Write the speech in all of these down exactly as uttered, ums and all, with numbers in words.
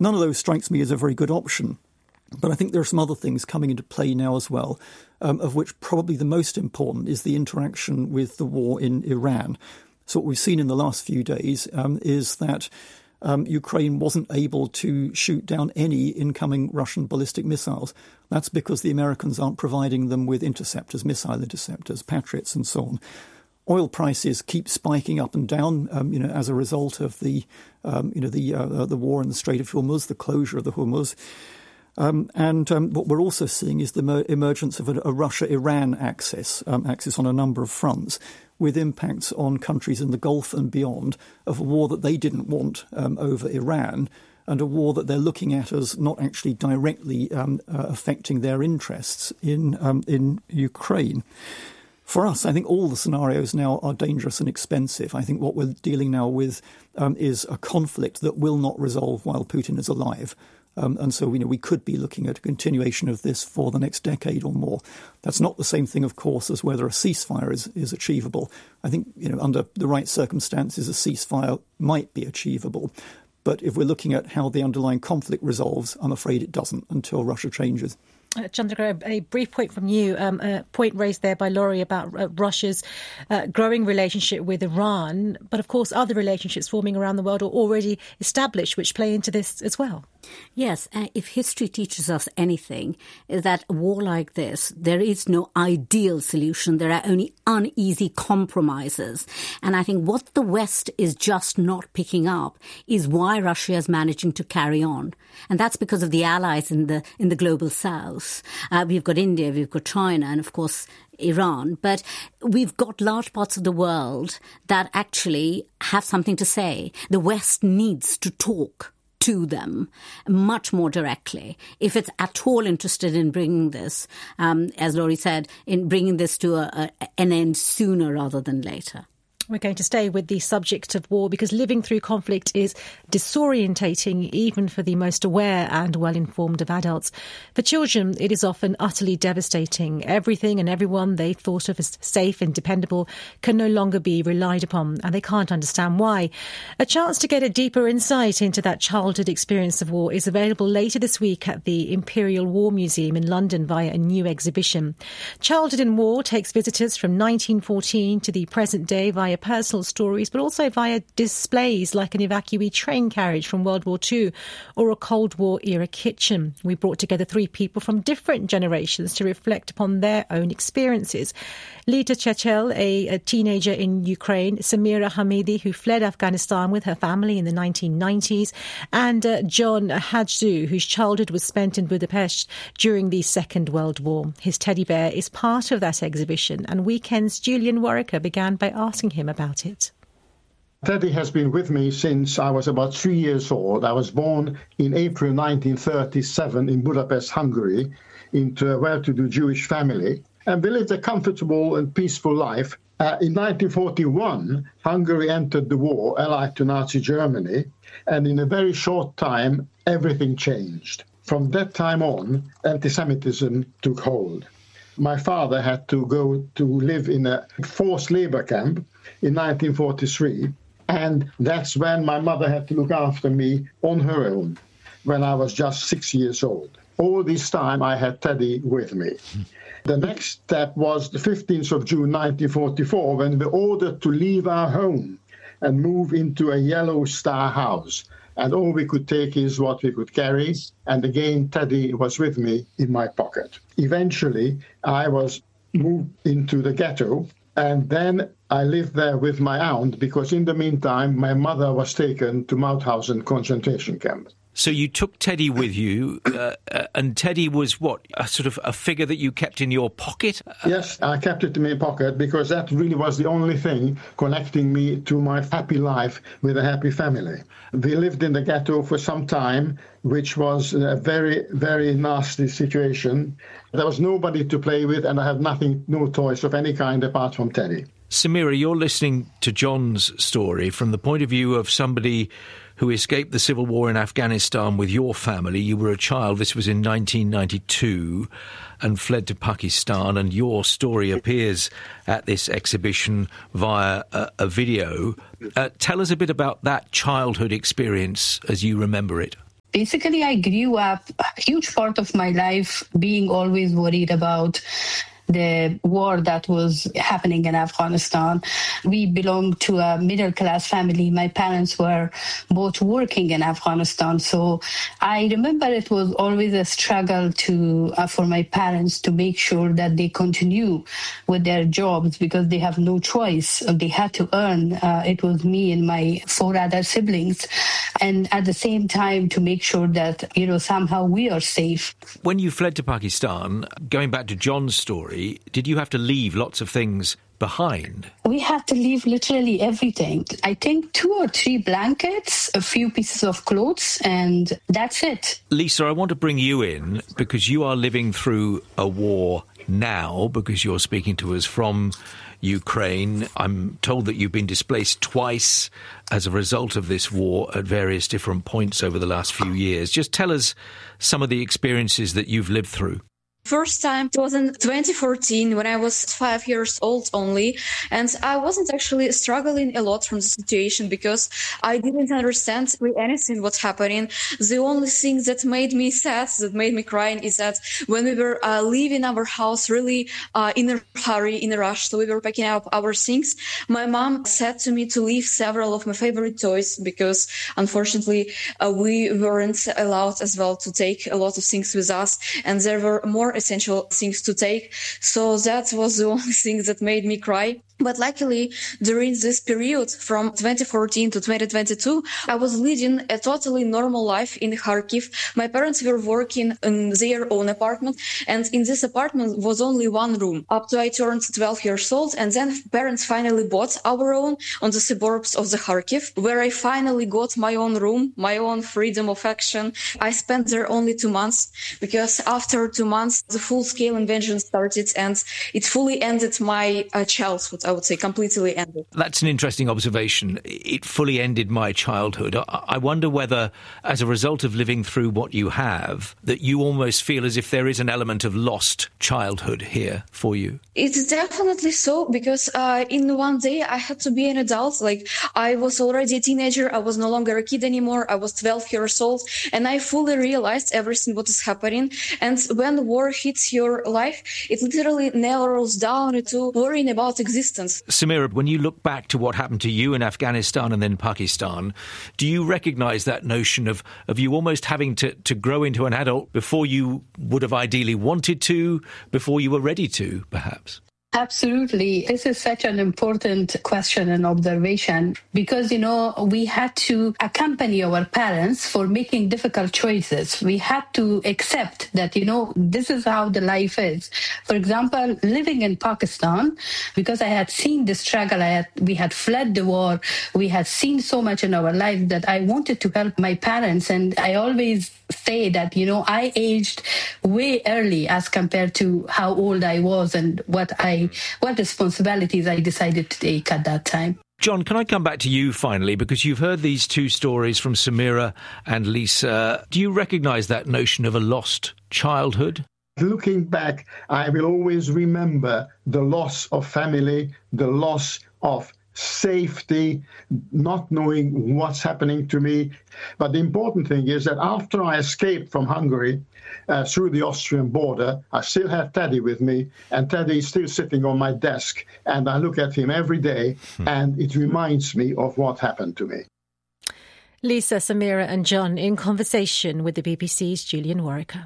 None of those strikes me as a very good option. But I think there are some other things coming into play now as well, um, of which probably the most important is the interaction with the war in Iran. So what we've seen in the last few days um, is that um, Ukraine wasn't able to shoot down any incoming Russian ballistic missiles. That's because the Americans aren't providing them with interceptors, missile interceptors, Patriots and so on. Oil prices keep spiking up and down, um, you know, as a result of the, um, you know, the uh, the war in the Strait of Hormuz, the closure of the Hormuz. Um, and um, what we're also seeing is the mer- emergence of a, a Russia-Iran axis, um, axis on a number of fronts, with impacts on countries in the Gulf and beyond of a war that they didn't want um, over Iran, and a war that they're looking at as not actually directly um, uh, affecting their interests in um, in Ukraine. For us, I think all the scenarios now are dangerous and expensive. I think what we're dealing now with um, is a conflict that will not resolve while Putin is alive. Um, and so, you know, we could be looking at a continuation of this for the next decade or more. That's not the same thing, of course, as whether a ceasefire is, is achievable. I think, you know, under the right circumstances, a ceasefire might be achievable. But if we're looking at how the underlying conflict resolves, I'm afraid it doesn't until Russia changes. Uh, Chandra, a brief point from you, um, a point raised there by Laurie about uh, Russia's uh, growing relationship with Iran. But of course, other relationships forming around the world are already established, which play into this as well. Yes, uh, if history teaches us anything, is that a war like this, there is no ideal solution. There are only uneasy compromises. And I think what the West is just not picking up is why Russia is managing to carry on. And that's because of the allies in the in the global south. Uh, we've got India, we've got China, and of course Iran. But we've got large parts of the world that actually have something to say. The West needs to talk to them much more directly, if it's at all interested in bringing this, um, as Laurie said, in bringing this to a, a, an end sooner rather than later. We're going to stay with the subject of war because living through conflict is disorientating even for the most aware and well-informed of adults. For children, it is often utterly devastating. Everything and everyone they thought of as safe and dependable can no longer be relied upon, and they can't understand why. A chance to get a deeper insight into that childhood experience of war is available later this week at the Imperial War Museum in London via a new exhibition. Childhood in War takes visitors from nineteen fourteen to the present day via personal stories, but also via displays like an evacuee train carriage from World War Two or a Cold War era kitchen. We brought together three people from different generations to reflect upon their own experiences. Lita Chechel, a, a teenager in Ukraine, Samira Hamidi, who fled Afghanistan with her family in the nineteen nineties, and uh, John Hajdu, whose childhood was spent in Budapest during the Second World War. His teddy bear is part of that exhibition, and Weekend's Julian Warwicker began by asking him about it. Teddy has been with me since I was about three years old. I was born in April nineteen thirty-seven in Budapest, Hungary, into a well-to-do Jewish family. And we lived a comfortable and peaceful life. Uh, in nineteen forty-one, Hungary entered the war, allied to Nazi Germany, and in a very short time, everything changed. From that time on, anti-Semitism took hold. My father had to go to live in a forced labor camp in nineteen forty-three, and that's when my mother had to look after me on her own, when I was just six years old. All this time, I had Teddy with me. The next step was the fifteenth of June nineteen forty-four, when we were ordered to leave our home and move into a yellow star house. And all we could take is what we could carry. And again, Teddy was with me in my pocket. Eventually, I was moved into the ghetto. And then I lived there with my aunt, because in the meantime, my mother was taken to Mauthausen concentration camp. So you took Teddy with you, uh, uh, and Teddy was what, a sort of a figure that you kept in your pocket? Yes, I kept it in my pocket because that really was the only thing connecting me to my happy life with a happy family. We lived in the ghetto for some time, which was a very, very nasty situation. There was nobody to play with, and I had nothing, no toys of any kind apart from Teddy. Samira, you're listening to John's story from the point of view of somebody who escaped the civil war in Afghanistan with your family. You were a child, this was in nineteen ninety-two, and fled to Pakistan, and your story appears at this exhibition via a, a video. Uh, tell us a bit about that childhood experience as you remember it. Basically, I grew up a huge part of my life being always worried about the war that was happening in Afghanistan. We belonged to a middle-class family. My parents were both working in Afghanistan. So I remember it was always a struggle to uh, for my parents to make sure that they continue with their jobs because they have no choice. They had to earn. Uh, it was me and my four other siblings. And at the same time, to make sure that, you know, somehow we are safe. When you fled to Pakistan, going back to John's story, did you have to leave lots of things behind? We had to leave literally everything. I think two or three blankets, a few pieces of clothes, and that's it. Lisa, I want to bring you in because you are living through a war now, because you're speaking to us from Ukraine. I'm told that you've been displaced twice as a result of this war at various different points over the last few years. Just tell us some of the experiences that you've lived through. First time it was in twenty fourteen when I was five years old only, and I wasn't actually struggling a lot from the situation because I didn't understand really anything what's happening. The only thing that made me sad, that made me crying, is that when we were uh, leaving our house really uh, in a hurry, in a rush, so we were packing up our things, my mom said to me to leave several of my favorite toys because unfortunately uh, we weren't allowed as well to take a lot of things with us, and there were more essential things to take. So that was the only thing that made me cry. But luckily, during this period from twenty fourteen to twenty twenty-two, I was leading a totally normal life in Kharkiv. My parents were working in their own apartment, and in this apartment was only one room up to I turned twelve years old. And then parents finally bought our own on the suburbs of the Kharkiv, where I finally got my own room, my own freedom of action. I spent there only two months because after two months, the full-scale invasion started and it fully ended my uh, childhood. I would say completely ended. That's an interesting observation. It fully ended my childhood. I wonder whether, as a result of living through what you have, that you almost feel as if there is an element of lost childhood here for you. It's definitely so, because uh, in one day I had to be an adult. Like, I was already a teenager. I was no longer a kid anymore. I was twelve years old, and I fully realized everything what is happening. And when war hits your life, it literally narrows down to worrying about existence. Samira, when you look back to what happened to you in Afghanistan and then Pakistan, do you recognise that notion of, of you almost having to, to grow into an adult before you would have ideally wanted to, before you were ready to, perhaps? Absolutely. This is such an important question and observation because, you know, we had to accompany our parents for making difficult choices. We had to accept that, you know, this is how the life is. For example, living in Pakistan, because I had seen the struggle, I had, we had fled the war, we had seen so much in our life that I wanted to help my parents. And I always say that, you know, I aged way early as compared to how old I was and what I what responsibilities I decided to take at that time. John, can I come back to you finally, because you've heard these two stories from Samira and Lisa. Do you recognise that notion of a lost childhood? Looking back, I will always remember the loss of family, the loss of safety, not knowing what's happening to me. But the important thing is that after I escaped from Hungary uh, through the Austrian border, I still have Teddy with me, and Teddy is still sitting on my desk, and I look at him every day, hmm. and it reminds me of what happened to me. Lisa, Samira and John in conversation with the B B C's Julian Warwicker.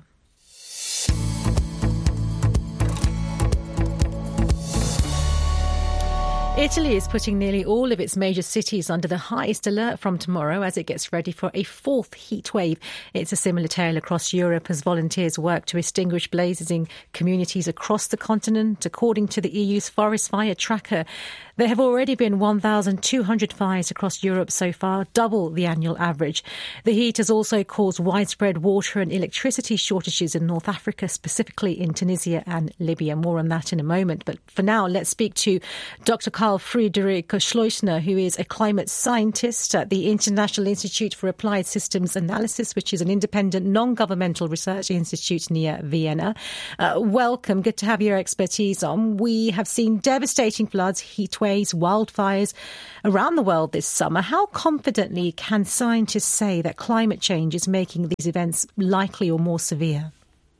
Italy is putting nearly all of its major cities under the highest alert from tomorrow as it gets ready for a fourth heat wave. It's a similar tale across Europe as volunteers work to extinguish blazes in communities across the continent. According to the E U's forest fire tracker, there have already been one thousand two hundred fires across Europe so far, double the annual average. The heat has also caused widespread water and electricity shortages in North Africa, specifically in Tunisia and Libya. More on that in a moment. But for now, let's speak to Doctor Karl Friedrich Schleusner, who is a climate scientist at the International Institute for Applied Systems Analysis, which is an independent non-governmental research institute near Vienna. Uh, welcome. Good to have your expertise on. We have seen devastating floods, heat waves, waves, wildfires around the world this summer. How confidently can scientists say that climate change is making these events likely or more severe?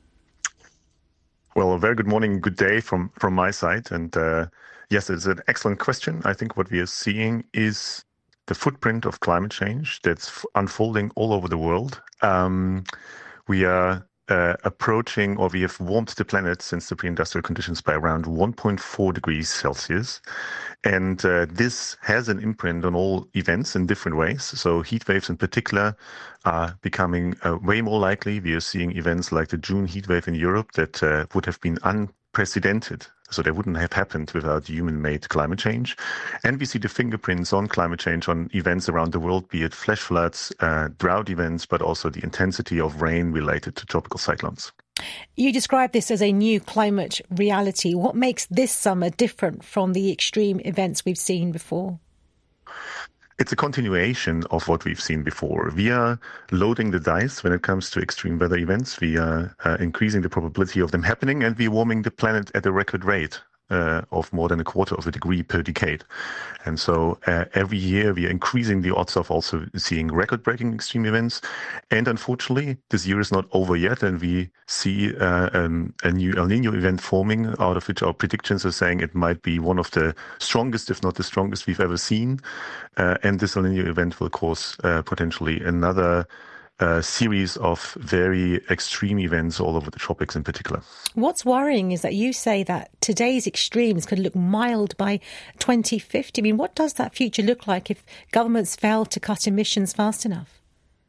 Well, a very good morning, good day from, from my side. And uh, yes, it's an excellent question. I think what we are seeing is the footprint of climate change that's f- unfolding all over the world. Um, we are uh, approaching, or we have warmed the planet since the pre-industrial conditions by around one point four degrees Celsius. And uh, this has an imprint on all events in different ways. So heat waves in particular are becoming uh, way more likely. We are seeing events like the June heat wave in Europe that uh, would have been unprecedented. So they wouldn't have happened without human-made climate change. And we see the fingerprints on climate change on events around the world, be it flash floods, uh, drought events, but also the intensity of rain related to tropical cyclones. You describe this as a new climate reality. What makes this summer different from the extreme events we've seen before? It's a continuation of what we've seen before. We are loading the dice when it comes to extreme weather events. We are uh, increasing the probability of them happening, and we're warming the planet at a record rate uh, of more than a quarter of a degree per decade. And so uh, every year we are increasing the odds of also seeing record-breaking extreme events. And unfortunately, this year is not over yet, and we see uh, um, a new El Nino event forming, out of which our predictions are saying it might be one of the strongest, if not the strongest we've ever seen. Uh, and this El Nino event will cause uh, potentially another uh, series of very extreme events all over the tropics in particular. What's worrying is that you say that today's extremes could look mild by twenty fifty. I mean, what does that future look like if governments fail to cut emissions fast enough?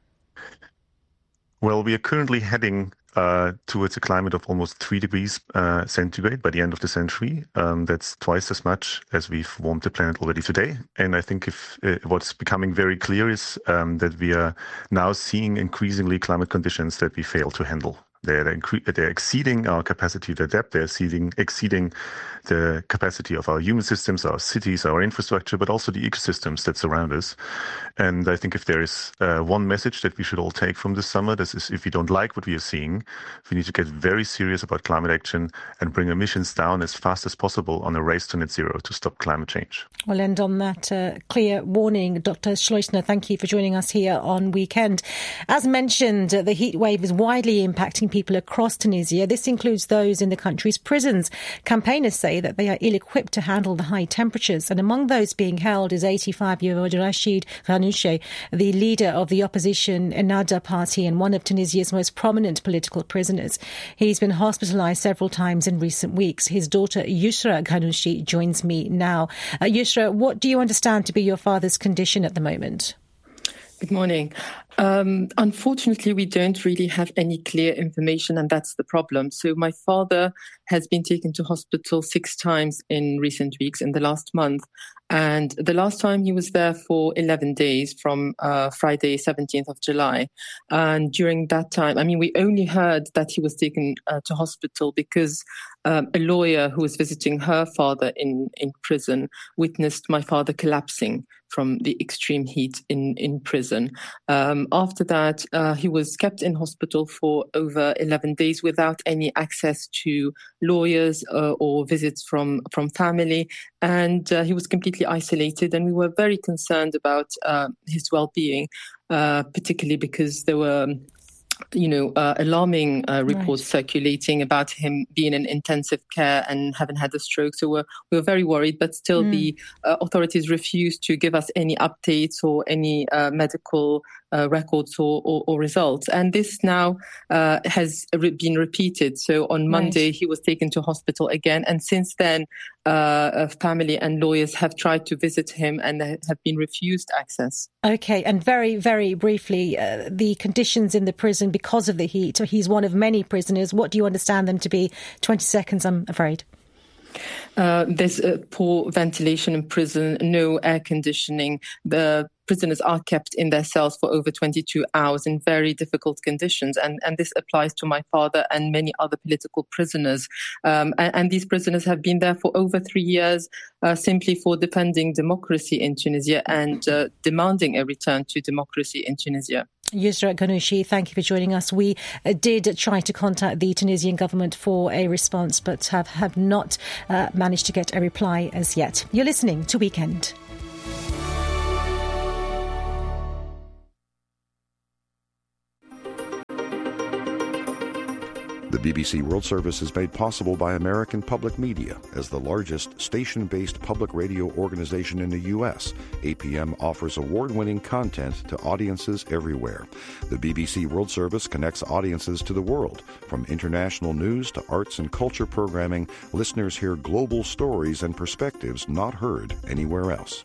Well, we are currently heading uh, towards a climate of almost three degrees uh, centigrade by the end of the century. Um, that's twice as much as we've warmed the planet already today. And I think if uh, what's becoming very clear is um, that we are now seeing increasingly climate conditions that we fail to handle. They're, incre- they're exceeding our capacity to adapt. They're exceeding, exceeding the capacity of our human systems, our cities, our infrastructure, but also the ecosystems that surround us. And I think if there is uh, one message that we should all take from this summer, this is if we don't like what we are seeing, we need to get very serious about climate action and bring emissions down as fast as possible on a race to net zero to stop climate change. We'll end on that uh, clear warning. Doctor Schleusner, thank you for joining us here on Weekend. As mentioned, uh, the heat wave is widely impacting people across Tunisia. This includes those in the country's prisons. Campaigners say that they are ill-equipped to handle the high temperatures, and among those being held is eighty-five-year-old Rachid Ghannouchi, the leader of the opposition Ennahda party and one of Tunisia's most prominent political prisoners. He's been hospitalised several times in recent weeks. His daughter Yusra Ghannouchi joins me now. Uh, Yusra, what do you understand to be your father's condition at the moment? Good morning. Um, unfortunately, we don't really have any clear information, and that's the problem. So my father has been taken to hospital six times in recent weeks, in the last month. And the last time he was there for eleven days from uh, Friday, seventeenth of July. And during that time, I mean, we only heard that he was taken uh, to hospital because um, a lawyer who was visiting her father in, in prison witnessed my father collapsing from the extreme heat in, in prison. Um, after that, uh, he was kept in hospital for over eleven days without any access to lawyers uh, or visits from, from family. And uh, he was completely isolated, and we were very concerned about uh, his well-being, uh, particularly because there were you know, uh, alarming uh, reports right. circulating about him being in intensive care and having had a stroke. So we're, we were very worried, but still mm. the uh, authorities refused to give us any updates or any uh, medical uh, records or, or, or results. And this now uh, has re- been repeated. So on Monday, right. he was taken to hospital again. And since then, uh, family and lawyers have tried to visit him and have been refused access. Okay. And very, very briefly, uh, the conditions in the prison because of the heat. He's one of many prisoners. What do you understand them to be? twenty seconds, I'm afraid. Uh, there's uh, poor ventilation in prison, no air conditioning. The prisoners are kept in their cells for over twenty-two hours in very difficult conditions. And, and this applies to my father and many other political prisoners. Um, and, and these prisoners have been there for over three years uh, simply for defending democracy in Tunisia and uh, demanding a return to democracy in Tunisia. Yusra Ghanouchi, thank you for joining us. We uh, did try to contact the Tunisian government for a response, but have, have not uh, managed to get a reply as yet. You're listening to Weekend. The B B C World Service is made possible by American Public Media. As the largest station-based public radio organization in the U S, A P M offers award-winning content to audiences everywhere. The B B C World Service connects audiences to the world. From international news to arts and culture programming, listeners hear global stories and perspectives not heard anywhere else.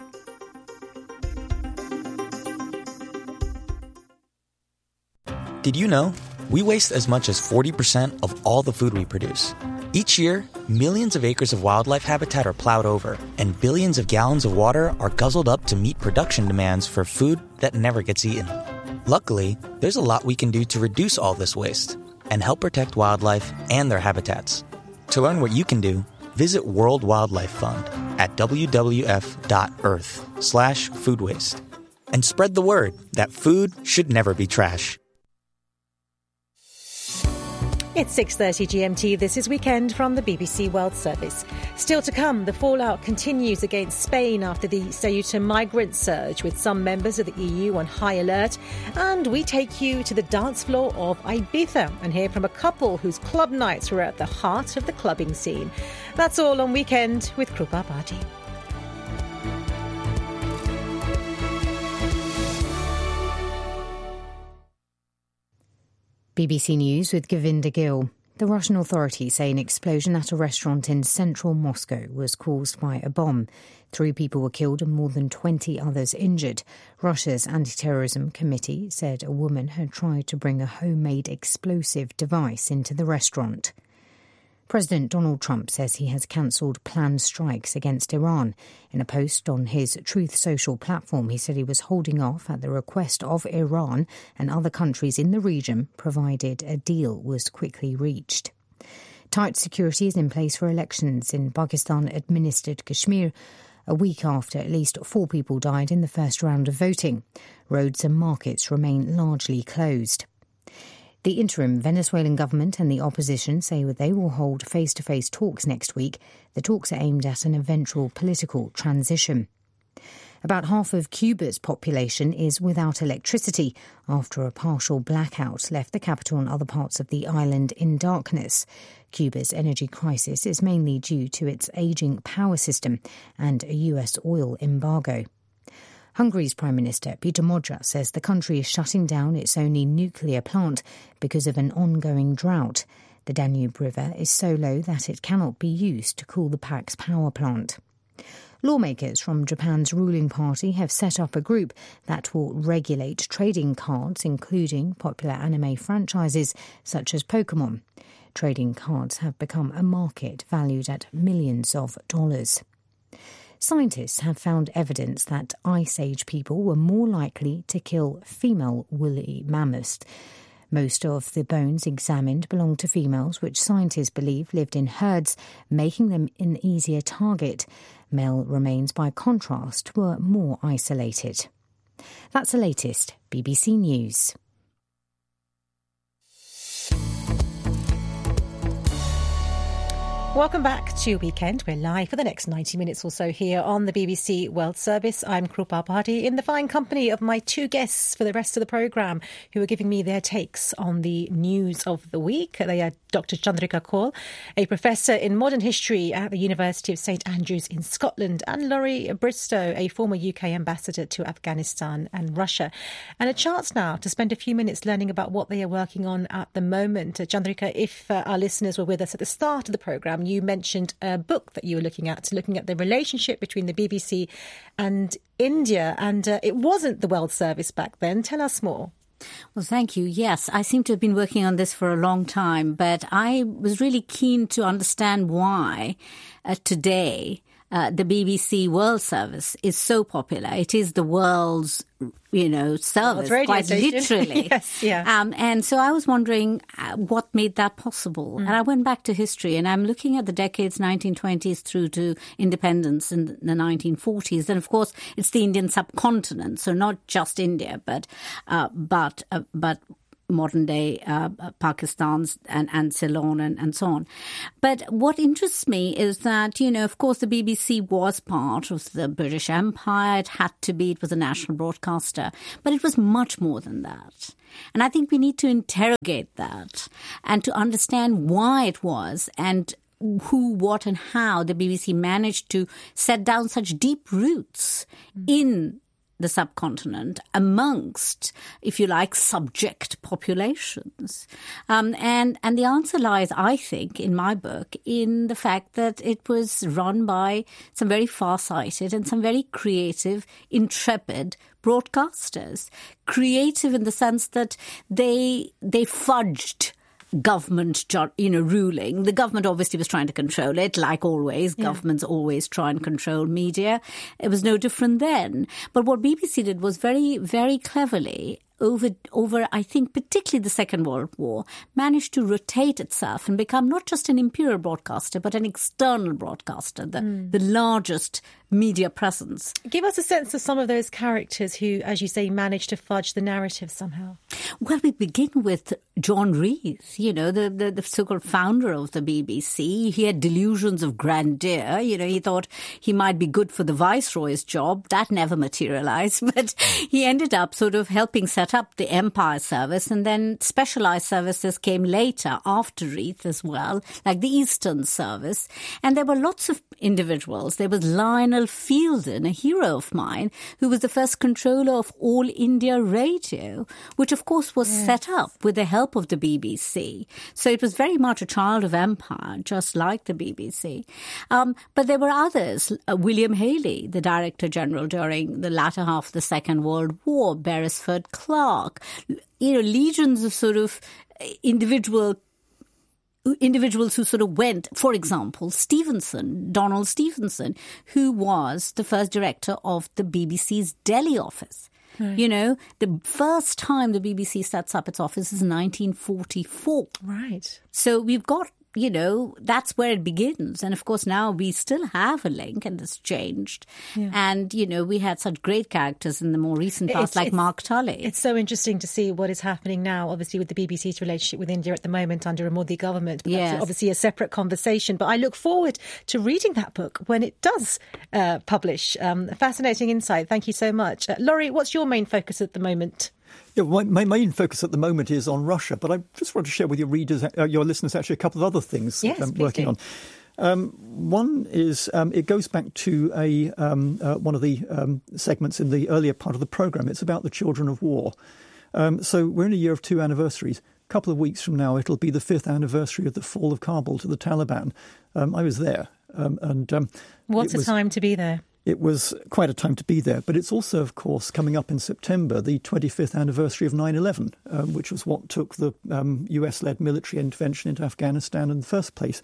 Did you know? We waste as much as forty percent of all the food we produce. Each year, millions of acres of wildlife habitat are plowed over, and billions of gallons of water are guzzled up to meet production demands for food that never gets eaten. Luckily, there's a lot we can do to reduce all this waste and help protect wildlife and their habitats. To learn what you can do, visit World Wildlife Fund at w w f dot earth slash food waste and spread the word that food should never be trash. It's six thirty G M T. This is Weekend from the B B C World Service. Still to come, the fallout continues against Spain after the Ceuta migrant surge, with some members of the E U on high alert. And we take you to the dance floor of Ibiza and hear from a couple whose club nights were at the heart of the clubbing scene. That's all on Weekend with Krupa Bhati. B B C News with Govinda Gill. The Russian authorities say an explosion at a restaurant in central Moscow was caused by a bomb. Three people were killed and more than twenty others injured. Russia's anti-terrorism committee said a woman had tried to bring a homemade explosive device into the restaurant. President Donald Trump says he has cancelled planned strikes against Iran. In a post on his Truth Social platform, he said he was holding off at the request of Iran and other countries in the region, provided a deal was quickly reached. Tight security is in place for elections in Pakistan-administered Kashmir, a week after at least four people died in the first round of voting. Roads and markets remain largely closed. The interim Venezuelan government and the opposition say that they will hold face-to-face talks next week. The talks are aimed at an eventual political transition. About half of Cuba's population is without electricity after a partial blackout left the capital and other parts of the island in darkness. Cuba's energy crisis is mainly due to its ageing power system and a U S oil embargo. Hungary's Prime Minister Peter Magyar says the country is shutting down its only nuclear plant because of an ongoing drought. The Danube River is so low that it cannot be used to cool the Pax power plant. Lawmakers from Japan's ruling party have set up a group that will regulate trading cards, including popular anime franchises such as Pokemon. Trading cards have become a market valued at millions of dollars. Scientists have found evidence that Ice Age people were more likely to kill female woolly mammoths. Most of the bones examined belong to females, which scientists believe lived in herds, making them an easier target. Male remains, by contrast, were more isolated. That's the latest B B C News. Welcome back to Weekend. We're live for the next ninety minutes or so here on the B B C World Service. I'm Krupa Bhati in the fine company of my two guests for the rest of the programme who are giving me their takes on the news of the week. They are Doctor Chandrika Kaul, a professor in modern history at the University of St Andrews in Scotland, and Laurie Bristow, a former U K ambassador to Afghanistan and Russia. And a chance now to spend a few minutes learning about what they are working on at the moment. Uh, Chandrika, if uh, our listeners were with us at the start of the programme, you mentioned a book that you were looking at, looking at the relationship between the B B C and India, and uh, it wasn't the World Service back then. Tell us more. Well, thank you. Yes, I seem to have been working on this for a long time, but I was really keen to understand why uh, today uh, the B B C World Service is so popular. It is the world's, you know, service, quite station. Literally. Yes, yeah. Um, and so I was wondering uh, what made that possible. Mm. And I went back to history, and I'm looking at the decades nineteen twenties through to independence in the nineteen forties. And of course, it's the Indian subcontinent, so not just India, but uh, but uh, but. modern day uh, Pakistan's and, and Ceylon and, and so on. But what interests me is that, you know, of course, the B B C was part of the British Empire. It had to be. It was a national broadcaster. But it was much more than that. And I think we need to interrogate that and to understand why it was and who, what and how the B B C managed to set down such deep roots mm. in the subcontinent amongst, if you like, subject populations. Um, and, and the answer lies, I think, in my book, in the fact that it was run by some very far-sighted and some very creative, intrepid broadcasters. Creative in the sense that they they fudged government, you know, ruling. The government obviously was trying to control it, like always. Yeah. Governments always try and control media. It was no different then. But what B B C did was very, very cleverly, over, over I think, particularly the Second World War, managed to rotate itself and become not just an imperial broadcaster, but an external broadcaster, the, mm. the largest media presence. Give us a sense of some of those characters who, as you say, managed to fudge the narrative somehow. Well, we begin with John Reith, you know, the, the, the so-called founder of the B B C. He had delusions of grandeur. You know, he thought he might be good for the Viceroy's job. That never materialized. But he ended up sort of helping set up the Empire Service, and then specialized services came later after Reith as well, like the Eastern Service. And there were lots of individuals. There was Lionel Fielden, a hero of mine, who was the first controller of All India Radio, which of course was yes. set up with the help of the B B C. So it was very much a child of empire, just like the B B C. Um, but there were others. Uh, William Haley, the Director General during the latter half of the Second World War, Beresford Clark, you know, legions of sort of individual individuals who sort of went, for example, Stevenson, Donald Stevenson, who was the first director of the B B C's Delhi office. Right. You know, the first time the B B C sets up its office is nineteen forty-four. Right. So we've got, you know, that's where it begins. And of course, now we still have a link, and it's changed. Yeah. And, you know, we had such great characters in the more recent past, it's, like it's, Mark Tully. It's so interesting to see what is happening now, obviously, with the B B C's relationship with India at the moment under a Modi government. But yes. That's obviously a separate conversation. But I look forward to reading that book when it does uh, publish. Um, a fascinating insight. Thank you so much. Uh, Laurie, what's your main focus at the moment? Yeah, my, my main focus at the moment is on Russia, but I just want to share with your readers, uh, your listeners, actually a couple of other things yes, that I'm working do. on. Um, one is um, it goes back to a um, uh, one of the um, segments in the earlier part of the programme. It's about the children of war. Um, so we're in a year of two anniversaries. A couple of weeks from now, it'll be the fifth anniversary of the fall of Kabul to the Taliban. Um, I was there. Um, and um, What a was, time to be there. It was quite a time to be there, but it's also, of course, coming up in September, the twenty-fifth anniversary of nine eleven, um, which was what took the um, U S-led military intervention into Afghanistan in the first place.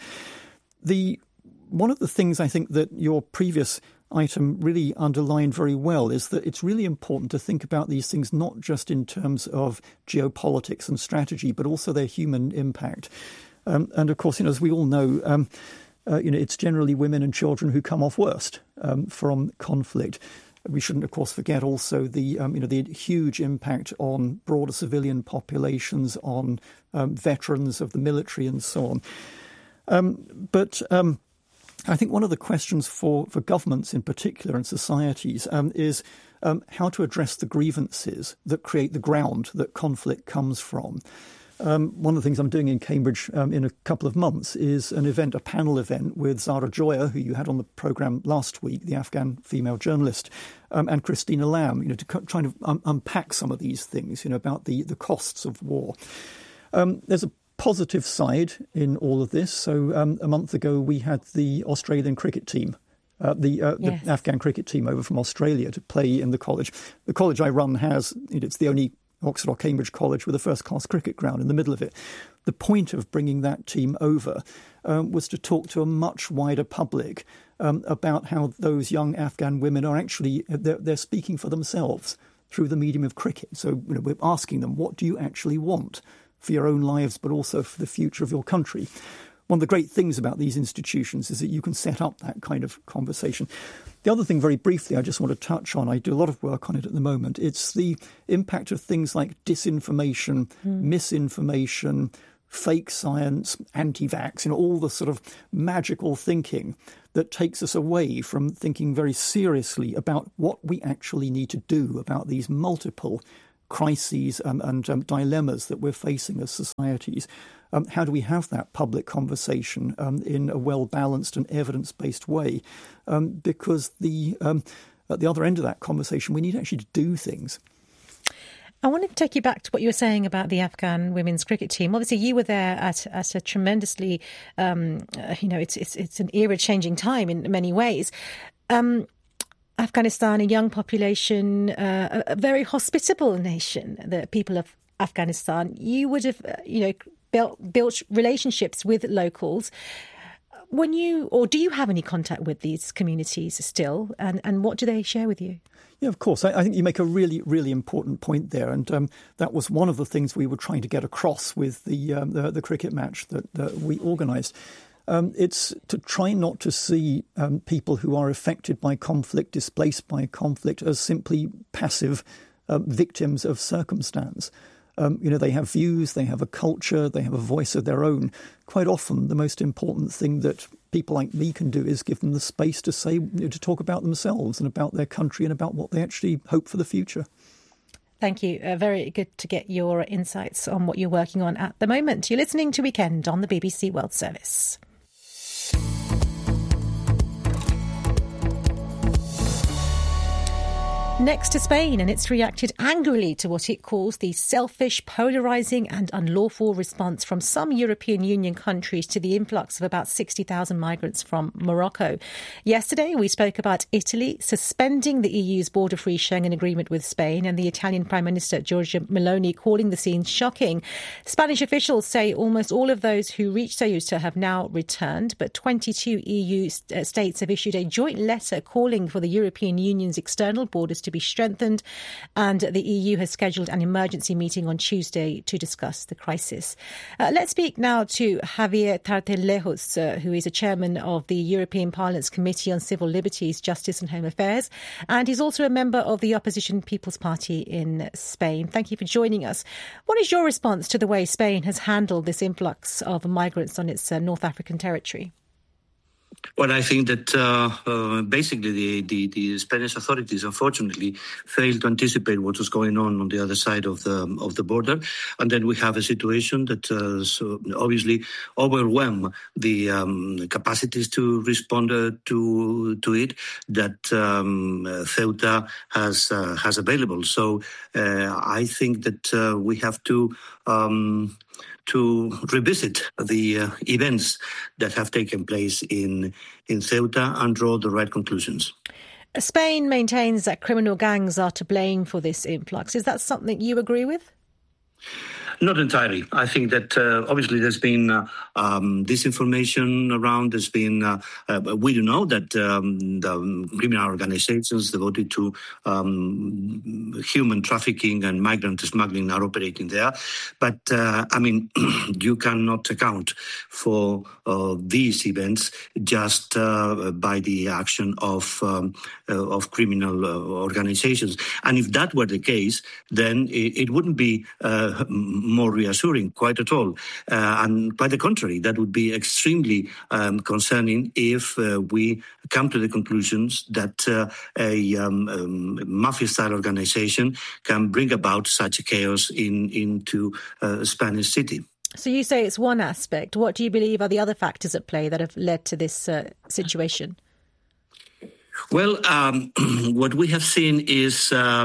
The one of the things I think that your previous item really underlined very well is that it's really important to think about these things not just in terms of geopolitics and strategy, but also their human impact. Um, and, of course, you know, as we all know, um, Uh, you know, it's generally women and children who come off worst um, from conflict. We shouldn't, of course, forget also the, um, you know, the huge impact on broader civilian populations, on um, veterans of the military and so on. Um, but um, I think one of the questions for, for governments in particular and societies um, is um, how to address the grievances that create the ground that conflict comes from. Um, one of the things I'm doing in Cambridge um, in a couple of months is an event, a panel event with Zara Joya, who you had on the programme last week, the Afghan female journalist, um, and Christina Lamb, you know, to co- try to um, unpack some of these things, you know, about the, the costs of war. Um, there's a positive side in all of this. So um, a month ago, we had the Australian cricket team. Uh, the, uh, yes. the Afghan cricket team over from Australia to play in the college. The college I run has, you know, it's the only Oxford or Cambridge College with a first-class cricket ground in the middle of it. The point of bringing that team over um, was to talk to a much wider public um, about how those young Afghan women are actually, they're, they're speaking for themselves through the medium of cricket. So you know, we're asking them, what do you actually want for your own lives, but also for the future of your country? One of the great things about these institutions is that you can set up that kind of conversation. The other thing, very briefly, I just want to touch on, I do a lot of work on it at the moment, it's the impact of things like disinformation, mm. misinformation, fake science, anti-vax, you know, all the sort of magical thinking that takes us away from thinking very seriously about what we actually need to do about these multiple crises um, and um, dilemmas that we're facing as societies. Um, how do we have that public conversation um, in a well-balanced and evidence-based way? Um, because the um, at the other end of that conversation, we need actually to do things. I wanted to take you back to what you were saying about the Afghan women's cricket team. Obviously, you were there at, at a tremendously, um, uh, you know, it's, it's it's an era-changing time in many ways. Um, Afghanistan, a young population, uh, a, a very hospitable nation, the people of Afghanistan. You would have, uh, you know, built, built relationships with locals. When you, or do you have any contact with these communities still? And, and what do they share with you? Yeah, of course. I, I think you make a really, really important point there. And um, that was one of the things we were trying to get across with the um, the, the cricket match that, that we organised. Um, it's to try not to see um, people who are affected by conflict, displaced by conflict, as simply passive um, victims of circumstance. Um, you know, they have views, they have a culture, they have a voice of their own. Quite often, the most important thing that people like me can do is give them the space to say, you know, to talk about themselves and about their country and about what they actually hope for the future. Thank you. Uh, very good to get your insights on what you're working on at the moment. You're listening to Weekend on the B B C World Service. Next to Spain, and it's reacted angrily to what it calls the selfish, polarising and unlawful response from some European Union countries to the influx of about sixty thousand migrants from Morocco. Yesterday, we spoke about Italy suspending the E U's border-free Schengen agreement with Spain and the Italian Prime Minister Giorgia Meloni calling the scene shocking. Spanish officials say almost all of those who reached Ceuta have now returned, but twenty-two E U st- states have issued a joint letter calling for the European Union's external borders to be strengthened, and the E U has scheduled an emergency meeting on Tuesday to discuss the crisis. Uh, let's speak now to Javier Tartelejos, uh, who is a chairman of the European Parliament's Committee on Civil Liberties, Justice and Home Affairs, and he's also a member of the opposition People's Party in Spain. Thank you for joining us. What is your response to the way Spain has handled this influx of migrants on its uh, North African territory? Well, I think that uh, uh, basically the, the, the Spanish authorities, unfortunately, failed to anticipate what was going on on the other side of the of the border, and then we have a situation that uh, so obviously overwhelm the um, capacities to respond uh, to to it that um, Ceuta has uh, has available. So uh, I think that uh, we have to. Um, to revisit the uh, events that have taken place in, in Ceuta and draw the right conclusions. Spain maintains that criminal gangs are to blame for this influx. Is that something you agree with? Not entirely. I think that uh, obviously there's been uh, um, disinformation around. There's been, uh, uh, we do know that um, the criminal organizations devoted to um, human trafficking and migrant smuggling are operating there. But, uh, I mean, you cannot account for uh, these events just uh, by the action of, um, uh, of criminal uh, organizations. And if that were the case, then it, it wouldn't be uh, more reassuring, quite at all. Uh, and by the contrary, that would be extremely um, concerning if uh, we come to the conclusions that uh, a um, um, mafia-style organization can bring about such a chaos in into a Spanish city. So you say it's one aspect. What do you believe are the other factors at play that have led to this uh, situation? Well, um, what we have seen is... Uh,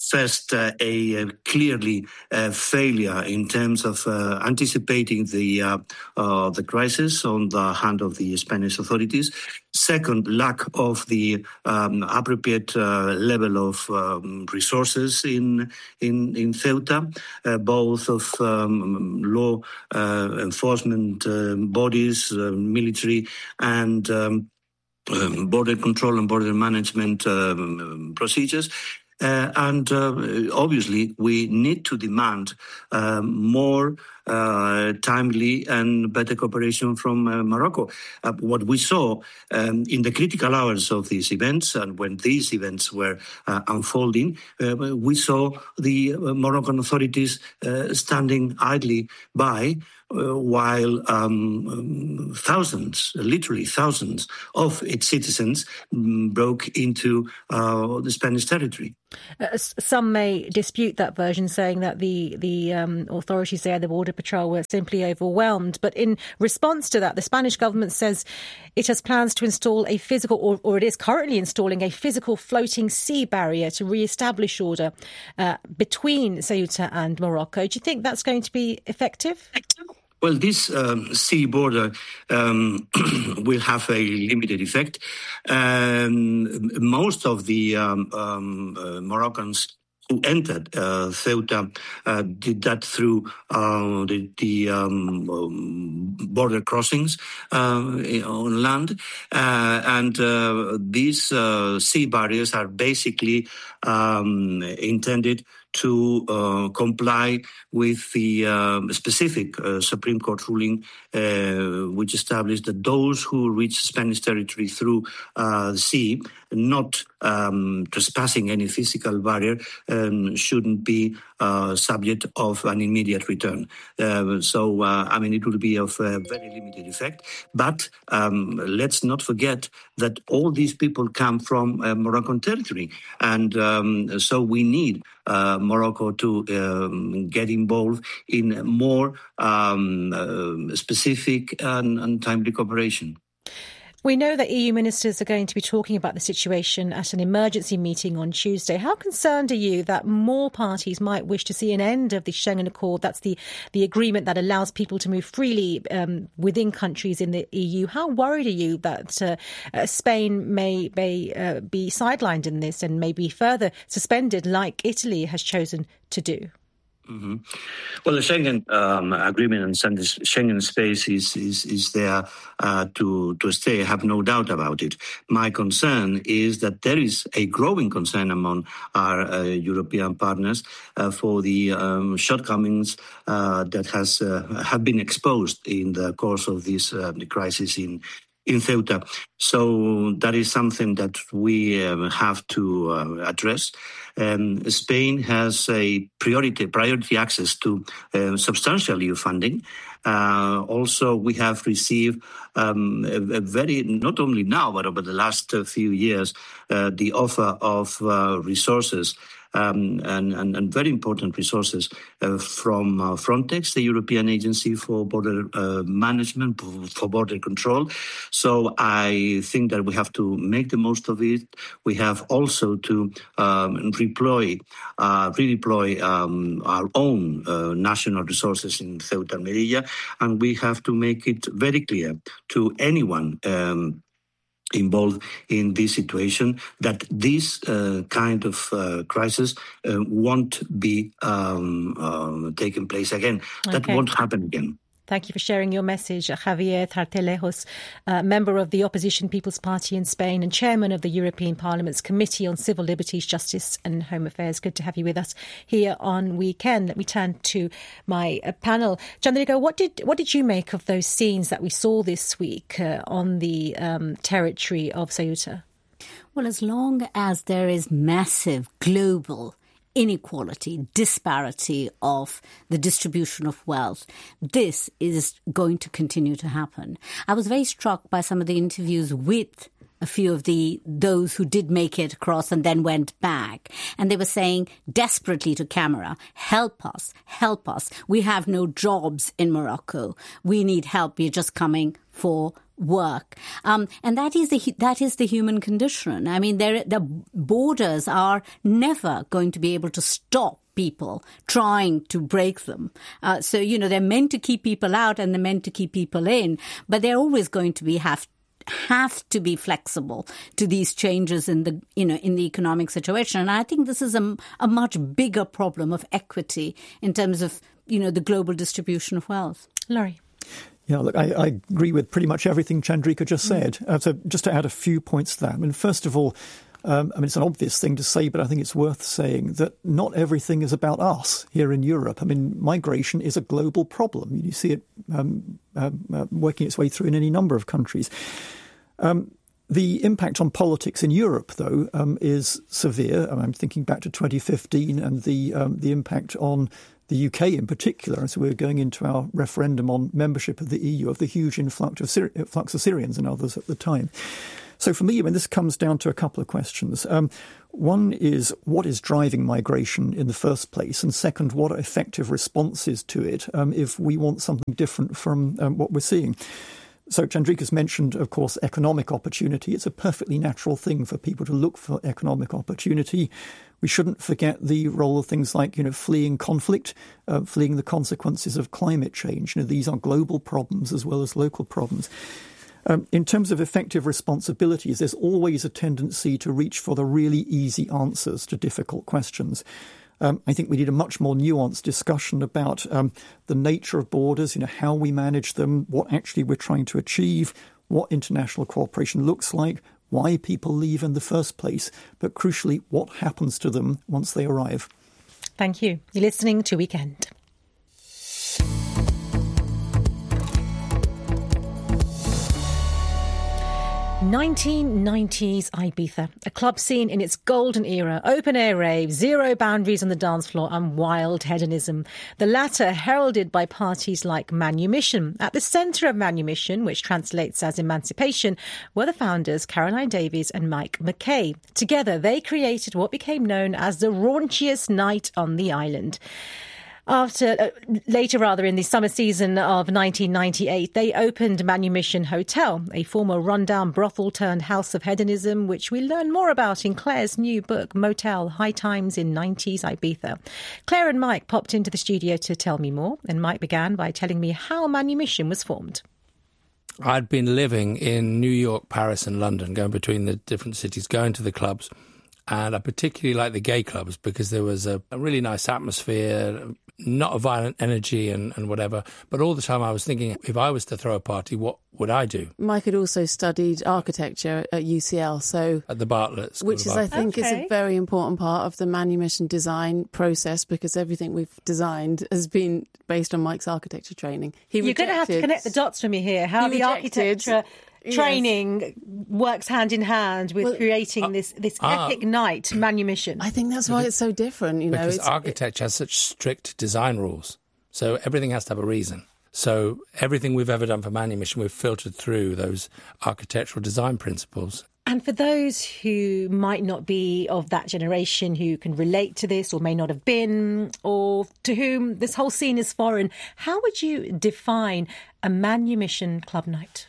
First, uh, a, a clearly uh, failure in terms of uh, anticipating the uh, uh, the crisis on the hand of the Spanish authorities. Second, lack of the um, appropriate uh, level of um, resources in in in Ceuta, uh, both of um, law uh, enforcement uh, bodies, uh, military, and um, um, border control and border management um, procedures. Uh, and uh, obviously, we need to demand uh, more uh, timely and better cooperation from uh, Morocco. Uh, what we saw um, in the critical hours of these events, and when these events were uh, unfolding, uh, we saw the uh, Moroccan authorities uh, standing idly by uh, while um, um, thousands, literally thousands of its citizens um, broke into uh, the Spanish territory. Uh, some may dispute that version, saying that the the um, authorities there, the Border Patrol, were simply overwhelmed. But in response to that, the Spanish government says it has plans to install a physical, or, or it is currently installing a physical floating sea barrier to re-establish order uh, between Ceuta and Morocco. Do you think that's going to be effective? Well, this um, sea border um, will have a limited effect. Um, most of the um, um, uh, Moroccans who entered uh, Ceuta uh, did that through uh, the, the um, um, border crossings uh, on land. Uh, and uh, these uh, sea barriers are basically um, intended to uh, comply with the uh, specific uh, Supreme Court ruling, uh, which established that those who reach Spanish territory through uh, the sea, not um, trespassing any physical barrier, um, shouldn't be uh, subject of an immediate return. Uh, so, uh, I mean, it will be of uh, very limited effect. But um, let's not forget that all these people come from uh, Moroccan territory. And um, so we need uh, Morocco to um, get involved in more um, uh, specific and, and timely cooperation. We know that E U ministers are going to be talking about the situation at an emergency meeting on Tuesday. How concerned are you that more parties might wish to see an end of the Schengen Accord? That's the, the agreement that allows people to move freely um, within countries in the E U. How worried are you that uh, uh, Spain may, may uh, be sidelined in this and may be further suspended like Italy has chosen to do? Mm-hmm. Well, the Schengen um, agreement and Schengen space is is, is there uh, to to stay. I have no doubt about it. My concern is that there is a growing concern among our uh, European partners uh, for the um, shortcomings uh, that has uh, have been exposed in the course of this uh, crisis in. in Ceuta. So that is something that we um, have to uh, address. Um, Spain has a priority priority access to uh, substantial E U funding. Uh, also, we have received um, a, a very, not only now, but over the last uh, few years, uh, the offer of uh, resources Um, and, and, and very important resources uh, from uh, Frontex, the European Agency for Border uh, Management, for border control. So I think that we have to make the most of it. We have also to um, redeploy, uh, redeploy um, our own uh, national resources in Ceuta and Melilla, and we have to make it very clear to anyone um, involved in this situation that this uh, kind of uh, crisis uh, won't be um, uh, taking place again. That Okay. won't happen again. Thank you for sharing your message, Javier Tartelejos, uh, member of the Opposition People's Party in Spain and chairman of the European Parliament's Committee on Civil Liberties, Justice and Home Affairs. Good to have you with us here on Weekend. Let me turn to my uh, panel. Chandrika, what did what did you make of those scenes that we saw this week uh, on the um, territory of Ceuta? Well, as long as there is massive global inequality, disparity of the distribution of wealth, this is going to continue to happen. I was very struck by some of the interviews with a few of the those who did make it across and then went back. And they were saying desperately to camera, help us, help us. We have no jobs in Morocco. We need help. We're just coming for work. Um, and that is the that is the human condition. I mean, there, the borders are never going to be able to stop people trying to break them. Uh, so, you know, they're meant to keep people out and they're meant to keep people in, but they're always going to be have have to be flexible to these changes in the, you know, in the economic situation. And I think this is a, a much bigger problem of equity in terms of, you know, the global distribution of wealth. Laurie. Yeah, look, I, I agree with pretty much everything Chandrika just said. Mm. Uh, so just to add a few points to that. I mean, first of all, Um, I mean, it's an obvious thing to say, but I think it's worth saying that not everything is about us here in Europe. I mean, migration is a global problem. You see it um, uh, uh, working its way through in any number of countries. Um, the impact on politics in Europe, though, um, is severe. I'm thinking back to twenty fifteen and the um, the impact on the U K in particular. And so we're going into our referendum on membership of the E U, of the huge influx of, Syri- influx of Syrians and others at the time. So for me, I mean, this comes down to a couple of questions. Um, one is, what is driving migration in the first place? And second, what are effective responses to it um, if we want something different from um, what we're seeing? So Chandrika's mentioned, of course, economic opportunity. It's a perfectly natural thing for people to look for economic opportunity. We shouldn't forget the role of things like, you know, fleeing conflict, uh, fleeing the consequences of climate change. You know, these are global problems as well as local problems. Um, in terms of effective responsibilities, there's always a tendency to reach for the really easy answers to difficult questions. Um, I think we need a much more nuanced discussion about um, the nature of borders, you know, how we manage them, what actually we're trying to achieve, what international cooperation looks like, why people leave in the first place, but crucially, what happens to them once they arrive. Thank you. You're listening to Weekend. nineteen nineties Ibiza, a club scene in its golden era, open-air rave, zero boundaries on the dance floor and wild hedonism. The latter heralded by parties like Manumission. At the centre of Manumission, which translates as emancipation, were the founders Caroline Davies and Mike McKay. Together, they created what became known as the raunchiest night on the island. After, uh, later rather, in the summer season of nineteen ninety-eight, they opened Manumission Hotel, a former rundown brothel turned house of hedonism, which we learn more about in Claire's new book, Motel, High Times in nineties Ibiza. Claire and Mike popped into the studio to tell me more, and Mike began by telling me how Manumission was formed. I'd been living in New York, Paris and London, going between the different cities, going to the clubs. And I particularly liked the gay clubs because there was a, a really nice atmosphere, not a violent energy and, and whatever. But all the time I was thinking, if I was to throw a party, what would I do? Mike had also studied architecture at U C L, so at the Bartlett School, which is, I think, okay. is a very important part of the Manumission design process because everything we've designed has been based on Mike's architecture training. He You're going to have to connect the dots for me here. How the architecture training yes. works hand in hand with well, creating uh, this this uh, epic night, Manumission. I think that's why it's so different. You know, because it's, architecture it, has such strict design rules, so everything has to have a reason. So everything we've ever done for Manumission, we've filtered through those architectural design principles. And for those who might not be of that generation who can relate to this or may not have been, or to whom this whole scene is foreign, how would you define a Manumission club night?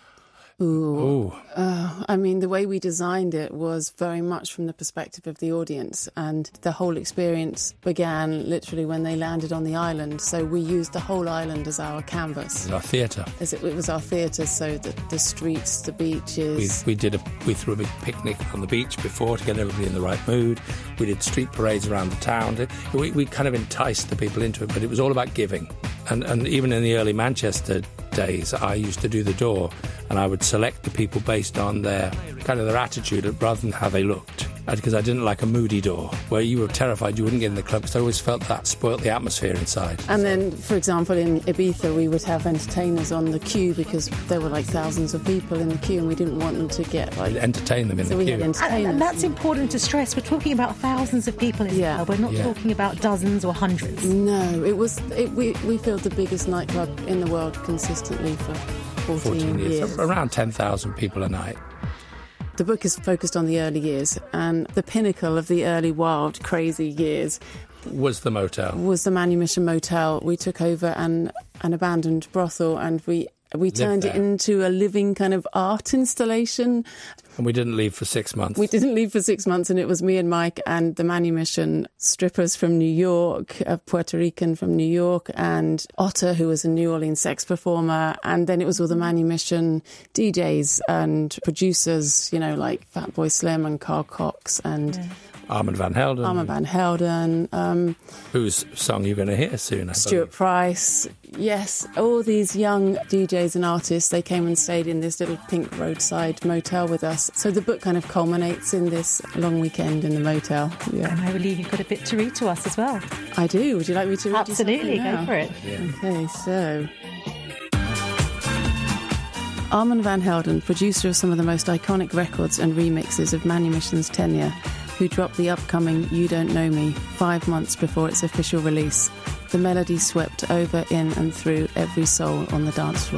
Ooh. Uh, I mean, the way we designed it was very much from the perspective of the audience, and the whole experience began literally when they landed on the island. So we used the whole island as our canvas. It was our theatre. As it, it was our theatre, so the, the streets, the beaches. We, we did a we threw a big picnic on the beach before to get everybody in the right mood. We did street parades around the town. We, we kind of enticed the people into it, but it was all about giving. And, and even in the early Manchester days, I used to do the door, and I would select the people based on their kind of their attitude rather than how they looked. Because I didn't like a moody door where you were terrified you wouldn't get in the club, because I always felt that spoilt the atmosphere inside. And then, for example, in Ibiza, we would have entertainers on the queue because there were like thousands of people in the queue, and we didn't want them to get like entertain them in so the we queue. Had entertainers. And, and that's important to stress. We're talking about thousands of people in yeah. the club. We're not yeah. talking about dozens or hundreds. No, it was. It, we we filled the biggest nightclub in the world consistently for fourteen, fourteen years. years. Around ten thousand people a night. The book is focused on the early years, and the pinnacle of the early, wild, crazy years was the motel. Was the Manumission Motel. We took over an, an abandoned brothel, and we We turned it into a living kind of art installation. And we didn't leave for six months. We didn't leave for six months, and it was me and Mike and the Manumission strippers from New York, a Puerto Rican from New York, and Otter, who was a New Orleans sex performer. And then it was all the Manumission D Js and producers, you know, like Fatboy Slim and Carl Cox and... Yeah. Armand Van Helden. Armand Van Helden. Um, whose song you're going to hear soon, I Stuart believe. Price. Yes, all these young D Js and artists, they came and stayed in this little pink roadside motel with us. So the book kind of culminates in this long weekend in the motel. Yeah. And I believe you've got a bit to read to us as well. I do. Would you like me to read Absolutely, you something now? Go for it. Yeah. Okay, so... Armand Van Helden, producer of some of the most iconic records and remixes of Manumission's tenure, who dropped the upcoming You Don't Know Me five months before its official release. The melody swept over, in and through every soul on the dance floor.